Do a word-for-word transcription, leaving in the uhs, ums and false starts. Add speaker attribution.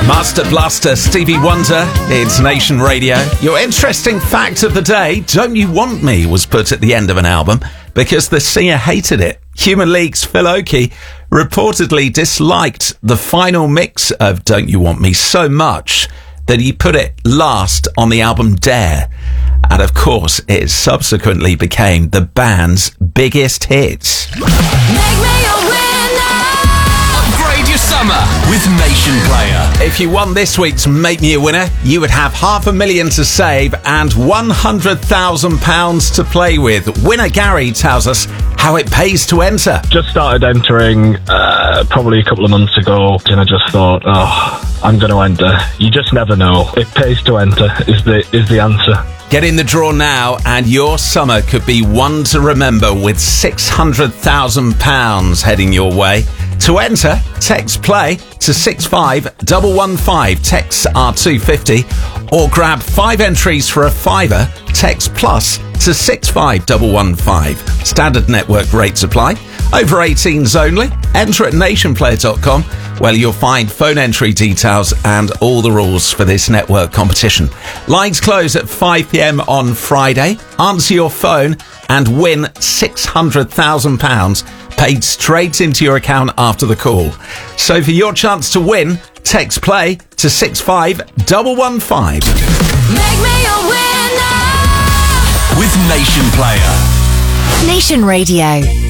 Speaker 1: Master Blaster, Stevie Wonder, it's Nation Radio. Your interesting fact of the day, Don't You Want Me was put at the end of an album because the singer hated it. Human League's Phil Oakey reportedly disliked the final mix of Don't You Want Me so much that he put it last on the album Dare. And of course, it subsequently became the band's biggest hit.
Speaker 2: Make me a winner. Upgrade your summer with Nation Player.
Speaker 1: If you won this week's Make Me a Winner, you would have half a million to save and one hundred thousand pounds to play with. Winner Gary tells us how it pays to enter.
Speaker 3: Just started entering uh, probably a couple of months ago, and I just thought, oh, I'm going to enter. You just never know. It pays to enter is the is the answer.
Speaker 1: Get in the draw now and your summer could be one to remember with six hundred thousand pounds heading your way. To enter, text play to six five one one five, texts are two fifty, or grab five entries for a fiver, text plus to six five one one five. Standard network rates apply. Over eighteens only. Enter at nationplayer dot com, where you'll find phone entry details and all the rules for this network competition. Lines close at five p.m. on Friday. Answer your phone and win six hundred thousand pounds paid straight into your account after the call. So for your chance to win, text play to six five one one five.
Speaker 2: Make me a winner
Speaker 4: with Nation Player.
Speaker 5: Nation Radio.